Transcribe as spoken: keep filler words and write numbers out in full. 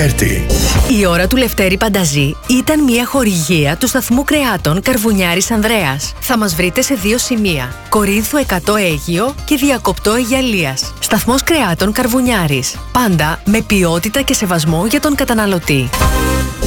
Τετάρτη. Η ώρα του Λευτέρη Πανταζή ήταν μια χορηγία του σταθμού κρεάτων Καρβουνιάρης Ανδρέας. Θα μας βρείτε σε δύο σημεία: Κορίνθου εκατό Αίγυο και Διακοπτό Αιγιαλίας. Σταθμός κρεάτων Καρβουνιάρης. Πάντα με ποιότητα και σεβασμό για τον καταναλωτή.